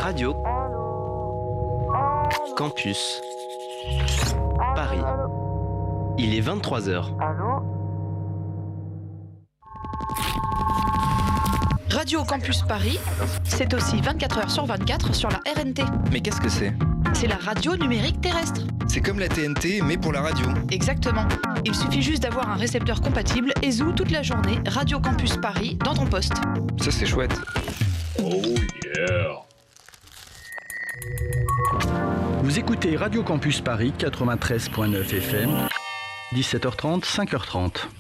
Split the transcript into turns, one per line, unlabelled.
Radio Campus Paris. Il est 23h.
Radio Campus Paris, c'est aussi 24h sur 24 sur la RNT.
Mais qu'est-ce que c'est ?
C'est la radio numérique terrestre.
C'est comme la TNT, mais pour la radio.
Exactement. Il suffit juste d'avoir un récepteur compatible et zou toute la journée Radio Campus Paris dans ton poste.
Ça, c'est chouette.
Oh yeah!
Vous écoutez Radio Campus Paris 93.9 FM, 17h30, 5h30.